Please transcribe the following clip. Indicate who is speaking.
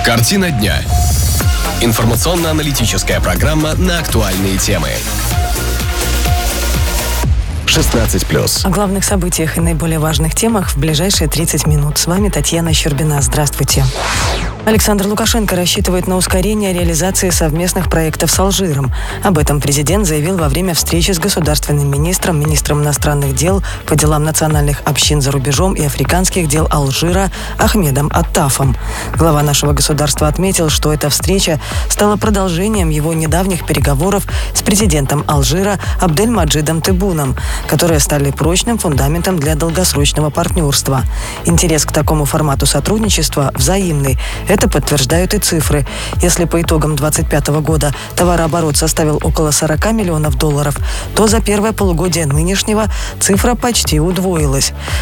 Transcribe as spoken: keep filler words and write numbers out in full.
Speaker 1: Картина дня. Информационно-аналитическая программа на актуальные темы. шестнадцать плюс.
Speaker 2: О главных событиях и наиболее важных темах в ближайшие тридцать минут. С вами Татьяна Щербина. Здравствуйте. Александр Лукашенко рассчитывает на ускорение реализации совместных проектов с Алжиром. Об этом президент заявил во время встречи с государственным министром, министром иностранных дел по делам национальных общин за рубежом и африканских дел Алжира Ахмедом Аттафом. Глава нашего государства отметил, что эта встреча стала продолжением его недавних переговоров с президентом Алжира Абдельмаджидом Теббуном, которые стали прочным фундаментом для долгосрочного партнерства. Интерес к такому формату сотрудничества взаимный. Это подтверждают и цифры. Если по итогам двадцать пятого года товарооборот составил около сорок миллионов долларов, то за первое полугодие нынешнего цифра почти удвоилась.